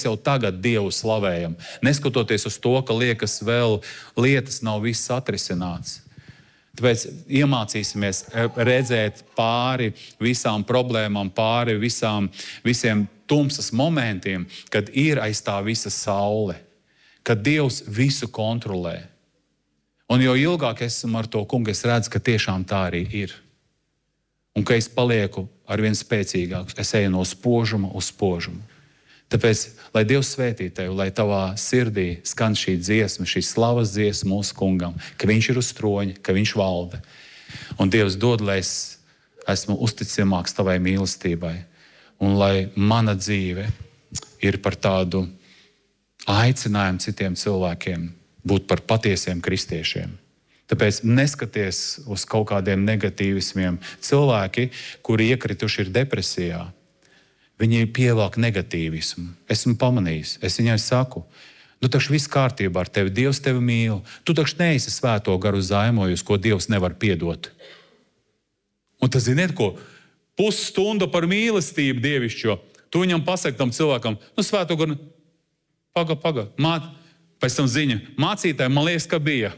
mēs jau tagad Dievu slavējam. Neskatoties uz to, ka liekas vēl lietas nav viss atrisināts. Tāpēc iemācīsimies redzēt pāri visām problēmām, pāri visiem tumsas momentiem, kad ir aiz tā visa saule, kad Dievs visu kontrolē. Un jo ilgāk esmu ar to kungu, es redzu, ka tiešām tā arī ir. Un ka es palieku arvien spēcīgāks, es eju no spožuma uz spožumu. Tāpēc, lai Dievs svētī tevi, lai tavā sirdī skan šī dziesma, šī slavas dziesma mūsu kungam, ka viņš ir uz troņa, ka viņš valda. Un Dievs dod, lai es esmu uzticamāks tavai mīlestībai. Un lai mana dzīve ir par tādu aicinājumu citiem cilvēkiem būt par patiesiem kristiešiem. Tāpēc neskaties uz kaut kādiem negatīvismiem. Cilvēki, kuri iekrituši ir depresijā, viņi pievelk negatīvismu. Esmu pamanījis, es viņai saku, taču viss kārtībā ar tevi, Dievs tevi mīl. Tu taču neesi svēto garu zaimojus, ko Dievs nevar piedot. Un tas, ziniet ko, pusstunda par mīlestību dievišķo. Tu viņam pasaki tam cilvēkam, svēto garu, paga. Pēc tam ziņa, mācītāji, man liekas, ka bija,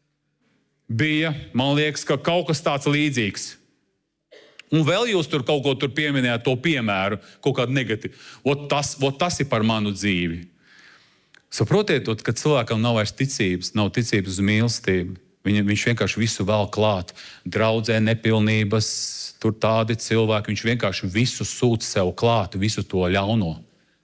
man liekas, ka kaut kas tāds līdzīgs. Un vēl jūs tur kaut ko pieminējāt to piemēru, kaut kādu negatīvu. Tas ir par manu dzīvi. Saprotiet, ka cilvēkam nav vairs ticības, nav ticības uz mīlestību. Viņš vienkārši visu vēl klāt. Draudzē nepilnības, tur tādi cilvēki, viņš vienkārši visu sūt sev klāt, visu to ļauno.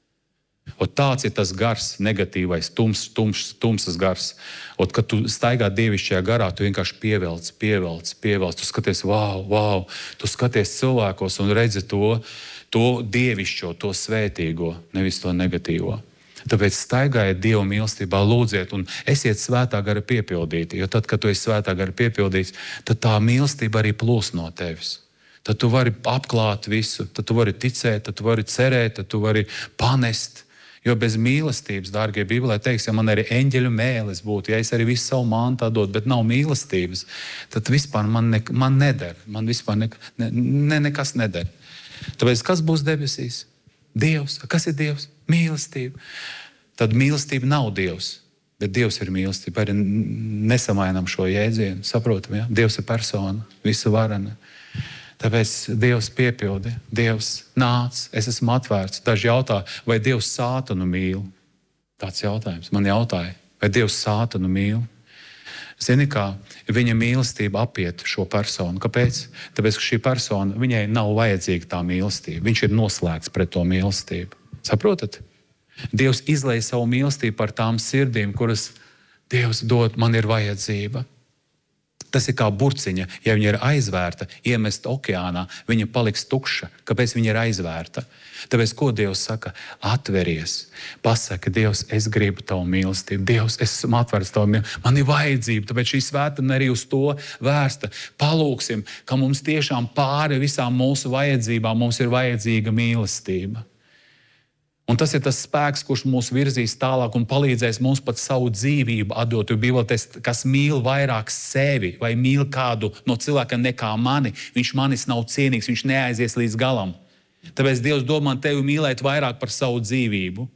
Tāds ir tas gars, negatīvais, tumsas gars. Kad tu staigā dievišķajā garā, tu vienkārši pievelc. Tu skaties, wow. Tu skaties cilvēkos un redzi to dievišķo, to svētīgo, nevis to negatīvo. Tāpēc staigājiet Dieva mīlestībā, lūdziet un esiet svētā gara piepildīti. Jo tad, kad tu esi svētā gara piepildīts, tad tā mīlestība arī plūs no tevis. Tad tu vari apklāt visu, tad tu vari ticēt, tad tu vari cerēt, tad tu vari panest. Jo bez mīlestības, dārgie Bībelē teiks, ja man arī eņģeļu mēlis būtu, ja es arī visu savu māntā dotu, bet nav mīlestības, tad vispār man neder. Man vispār nekas neder. Tāpēc kas būs debesīs? Dievs. Kas ir Dievs? Mīlestība. Tad mīlestība nav Dievs, bet Dievs ir mīlestība. Arī nesamainam šo jēdzienu, saprotam, ja? Dievs ir persona, visu varana. Tāpēc Dievs piepildi, Dievs nāc, es esmu atvērts. Daži jautā, vai Dievs Sātanu mīl? Tāds jautājums man jautāja, vai Dievs Sātanu mīl? Zini kā, viņa mīlestība apiet šo personu. Kāpēc? Tāpēc, ka šī persona, viņai nav vajadzīga tā mīlestība. Viņš ir noslēgts pret to mīlestību. Saprotat? Dievs izlej savu mīlestību par tām sirdīm, kuras Dievs dod, man ir vajadzība. Tas ir kā burciņa, ja viņa ir aizvērta, iemest okeānā, viņa paliks tukša. Kāpēc viņa ir aizvērta? Tāpēc, ko Dievs saka? Atveries. Pasaka, Dievs, es gribu tavu mīlestību. Dievs, es esmu atvērts tavu mīlestību. Man ir vajadzība, tāpēc šī svētdiena arī uz to vērsta. Palūksim, ka mums tiešām pāri visām mūsu vajadzībām mums ir vajadzīga mīlestība. Un tas ir tas spēks, kurš mūs virzīs tālāk un palīdzēs mums pat savu dzīvību atdot. Jo Bībelē teiks, kas mīl vairāk sevi vai mīl kādu no cilvēka nekā mani, viņš manis nav cienīgs, viņš neaizies līdz galam. Tāpēc Dievs dod man tevi mīlēt vairāk par savu dzīvību.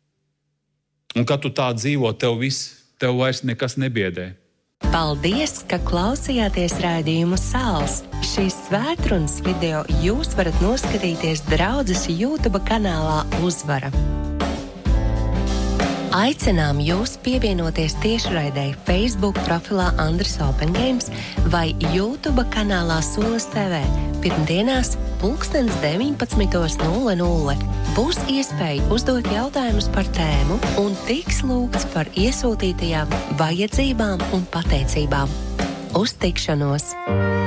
Un kad tu tā dzīvo, tev vairs nekas nebiedē. Paldies, ka klausījāties raidījumu Sāls. Šīs svētrunas video jūs varat noskatīties draudzes YouTube kanālā Uzvara. Aicinām jūs pievienoties tiešraidei Facebook profilā Andris Open Games vai YouTube kanālā Solis TV pirmdienās 19:00. Būs iespēja uzdot jautājumus par tēmu un tiks lūgts par iesūtītajām vajadzībām un pateicībām. Uz tikšanos!